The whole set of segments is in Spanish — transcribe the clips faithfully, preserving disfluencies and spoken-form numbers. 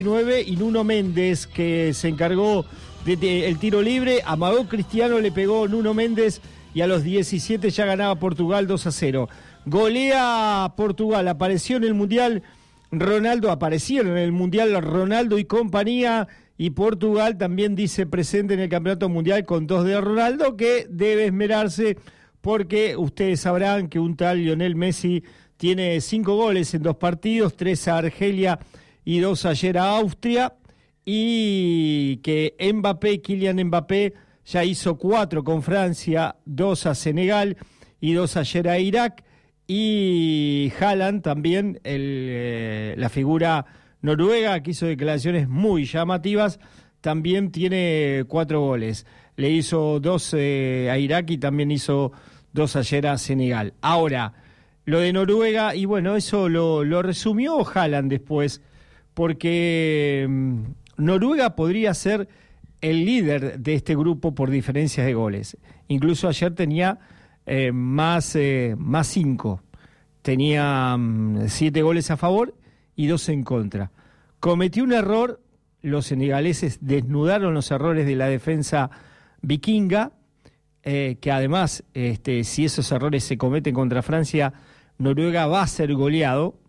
diecinueve y Nuno Méndez, que se encargó del de, de, tiro libre. Amagó Cristiano, le pegó Nuno Méndez y a los diecisiete ya ganaba Portugal dos a cero. Golea Portugal, apareció en el Mundial Ronaldo, aparecieron en el Mundial Ronaldo y compañía, y Portugal también dice presente en el Campeonato Mundial con dos de Ronaldo, que debe esmerarse porque ustedes sabrán que un tal Lionel Messi tiene cinco goles en dos partidos, tres a Argelia y dos ayer a Austria, y que Mbappé, Kylian Mbappé, ya hizo cuatro con Francia, dos a Senegal y dos ayer a Irak, y Haaland también, el, eh, la figura noruega, que hizo declaraciones muy llamativas, también tiene cuatro goles. Le hizo dos eh, a Irak y también hizo dos ayer a Senegal. Ahora, lo de Noruega, y bueno, eso lo, lo resumió Haaland después, porque mmm, Noruega podría ser el líder de este grupo por diferencias de goles. Incluso ayer tenía eh, más, eh, más cinco. Tenía mmm, siete goles a favor y dos en contra. Cometió un error, los senegaleses desnudaron los errores de la defensa vikinga, eh, que además, este, si esos errores se cometen contra Francia, Noruega va a ser goleado,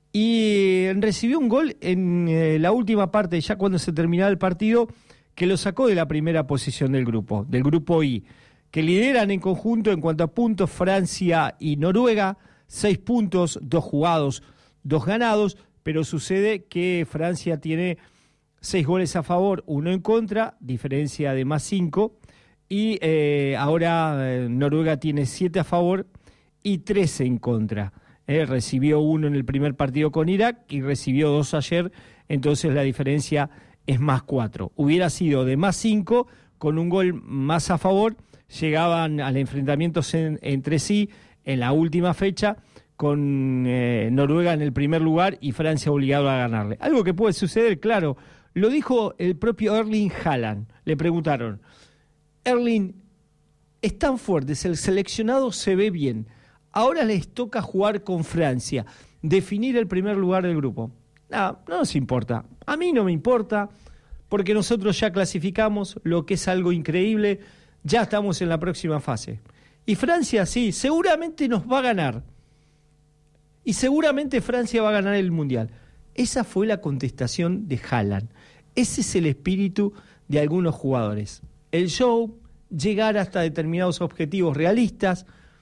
y recibió un gol en eh, la última parte, ya cuando se terminaba el partido, que lo sacó de la primera posición del grupo, del grupo I, que lideran en conjunto en cuanto a puntos Francia y Noruega, seis puntos, dos jugados, dos ganados, pero sucede que Francia tiene seis goles a favor, uno en contra, diferencia de más cinco, y eh, ahora eh, Noruega tiene siete a favor y tres en contra. Eh, recibió uno en el primer partido con Irak y recibió dos ayer, entonces la diferencia es más cuatro. Hubiera sido de más cinco, con un gol más a favor, llegaban al enfrentamiento en, entre sí en la última fecha, con eh, Noruega en el primer lugar y Francia obligado a ganarle. Algo que puede suceder, claro, lo dijo el propio Erling Haaland. Le preguntaron, Erling, están fuertes, el seleccionado se ve bien, ahora les toca jugar con Francia, definir el primer lugar del grupo. No, no nos importa, a mí no me importa, porque nosotros ya clasificamos, lo que es algo increíble, ya estamos en la próxima fase. Y Francia sí, seguramente nos va a ganar. Y seguramente Francia va a ganar el Mundial. Esa fue la contestación de Haaland. Ese es el espíritu de algunos jugadores. El show, llegar hasta determinados objetivos realistas,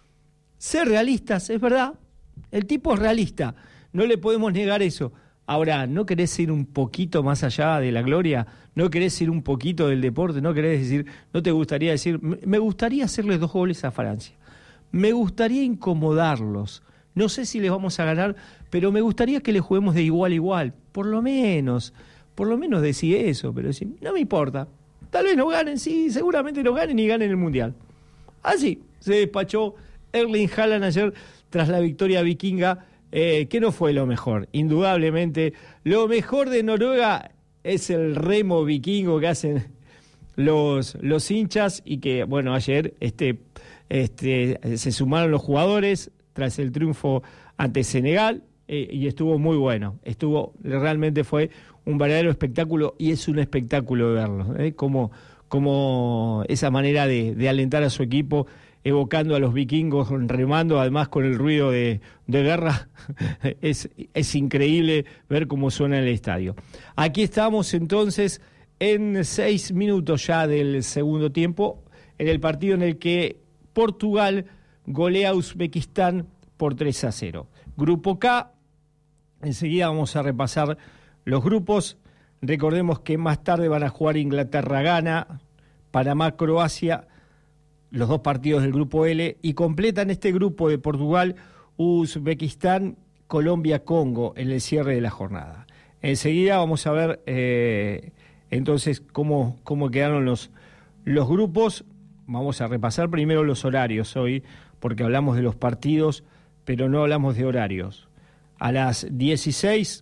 ser realistas, es verdad. El tipo es realista, no le podemos negar eso. Ahora, ¿no querés ir un poquito más allá de la gloria? ¿No querés ir un poquito del deporte? ¿No querés decir, no te gustaría decir, me gustaría hacerles dos goles a Francia? Me gustaría incomodarlos. No sé si les vamos a ganar, pero me gustaría que les juguemos de igual a igual. Por lo menos, por lo menos decir eso, pero decir, no me importa. Tal vez no ganen, sí, seguramente no ganen y ganen el Mundial. Así se despachó Erling Haaland ayer tras la victoria vikinga, eh, que no fue lo mejor, indudablemente. Lo mejor de Noruega es el remo vikingo que hacen los, los hinchas, y que, bueno, ayer este, este, se sumaron los jugadores tras el triunfo ante Senegal, eh, y estuvo muy bueno, estuvo, realmente fue un verdadero espectáculo, y es un espectáculo verlo, ¿eh? como, como esa manera de, de alentar a su equipo, evocando a los vikingos, remando, además con el ruido de, de guerra, es, es increíble ver cómo suena el estadio. Aquí estamos entonces en seis minutos ya del segundo tiempo, en el partido en el que Portugal golea a Uzbekistán por tres a cero. Grupo K, enseguida vamos a repasar los grupos. Recordemos que más tarde van a jugar Inglaterra-Ghana, Panamá-Croacia, los dos partidos del grupo L, y completan este grupo de Portugal, Uzbekistán, Colombia-Congo en el cierre de la jornada. Enseguida vamos a ver eh, entonces cómo, cómo quedaron los, los grupos. Vamos a repasar primero los horarios hoy, porque hablamos de los partidos, pero no hablamos de horarios. A las dieciséis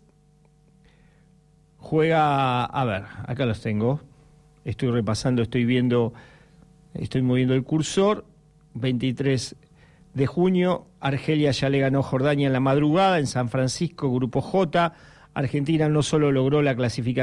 juega, a ver, acá los tengo, estoy repasando, estoy viendo, estoy moviendo el cursor. Veintitrés de junio, Argelia ya le ganó a Jordania en la madrugada, en San Francisco, grupo J. Argentina no solo logró la clasificación